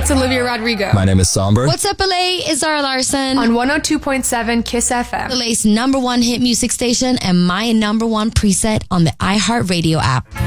it's Olivia Rodrigo. My name is Somber. What's up, LA? It's Zara Larson. On 102.7 Kiss FM. LA's #1 hit music station and my #1 preset on the iHeartRadio app.